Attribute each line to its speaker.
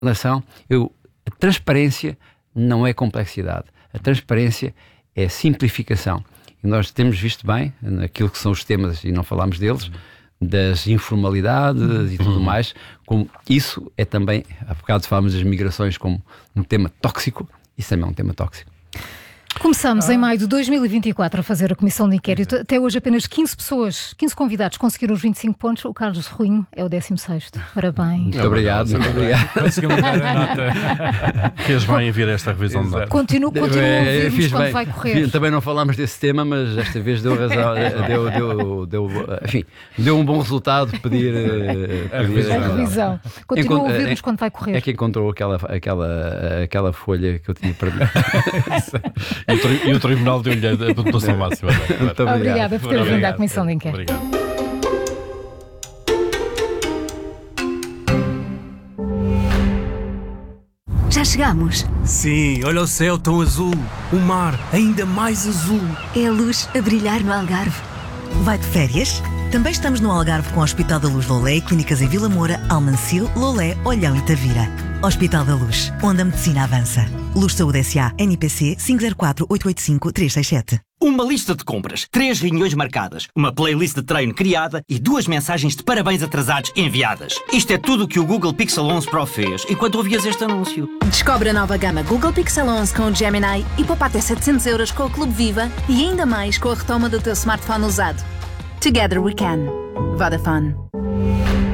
Speaker 1: relação, a transparência não é complexidade. A transparência é simplificação. E nós temos visto bem naquilo que são os temas, e não falámos deles, das informalidades e tudo mais, como isso é também, há bocado falámos das migrações como um tema tóxico, isso também é um tema tóxico.
Speaker 2: Começamos em maio de 2024 a fazer a comissão de inquérito. Até hoje apenas 15 convidados conseguiram os 25 pontos. O Carlos Ruinho é o 16º. Parabéns.
Speaker 1: Muito obrigado.
Speaker 3: Conseguimos dar a nota. Fez bem em vir esta revisão de nota.
Speaker 2: Continua a ouvir-nos quando vai correr.
Speaker 1: Também não falámos desse tema, mas esta vez deu razão. Deu um bom resultado pedir
Speaker 2: a revisão. Continua a ouvir-nos quando vai correr.
Speaker 1: É que encontrou aquela folha que eu tinha perdido.
Speaker 3: E o Tribunal deu-lhe a pontuação máxima.
Speaker 2: Muito obrigada por ter vindo à Comissão de Inquérito.
Speaker 3: Obrigado.
Speaker 4: Já chegamos.
Speaker 5: Sim, olha o céu tão azul. O mar ainda mais azul.
Speaker 4: É a luz a brilhar no Algarve.
Speaker 6: Vai de férias? Também estamos no Algarve com o Hospital da Luz Lolé e clínicas em Vila Moura, Almancil, Lolé, Olhão e Tavira. Hospital da Luz, onde a medicina avança. Luz Saúde S.A. NPC 504-885-367.
Speaker 7: Uma lista de compras, 3 reuniões marcadas, uma playlist de treino criada e 2 mensagens de parabéns atrasados enviadas. Isto é tudo o que o Google Pixel 11 Pro fez enquanto ouvias este anúncio.
Speaker 8: Descobre a nova gama Google Pixel 11 com o Gemini e poupa até 700 € com o Clube Viva e ainda mais com a retoma do teu smartphone usado. Together we can. Vodafone.